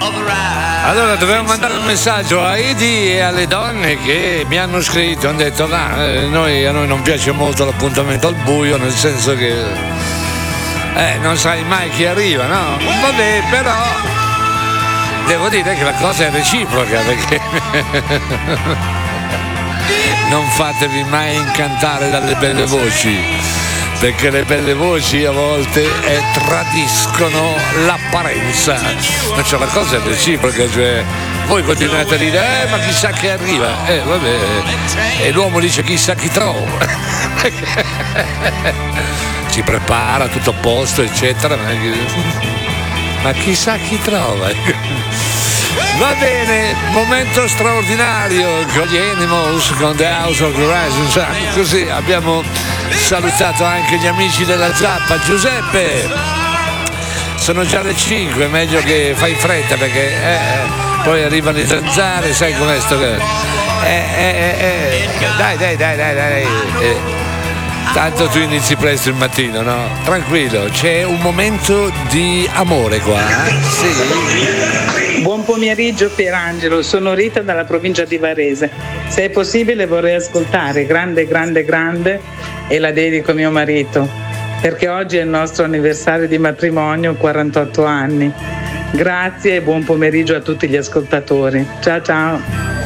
Allora dovevo mandare un messaggio a Edi e alle donne che mi hanno scritto, hanno detto a noi non piace molto l'appuntamento al buio, nel senso che non sai mai chi arriva, no? Vabbè, però devo dire che la cosa è reciproca, perché non fatevi mai incantare dalle belle voci, perché le belle voci a volte tradiscono l'apparenza. Cioè, la cosa è reciproca, cioè voi continuate a dire ma chissà che arriva, vabbè, e l'uomo dice chissà chi trova. Si prepara, tutto a posto, eccetera, ma chissà chi trova. Va bene, momento straordinario con gli Animals, con The House of the Rising. Così abbiamo salutato anche gli amici della Zappa. Giuseppe, sono già le 5, meglio che fai fretta, perché poi arrivano le zanzare, sai com'è sto che dai. Tanto tu inizi presto il mattino, no? Tranquillo, c'è un momento di amore qua. Sì. Buon pomeriggio Pierangelo, sono Rita dalla provincia di Varese. Se è possibile vorrei ascoltare Grande e la dedico a mio marito, perché oggi è il nostro anniversario di matrimonio, 48 anni. Grazie e buon pomeriggio a tutti gli ascoltatori. Ciao.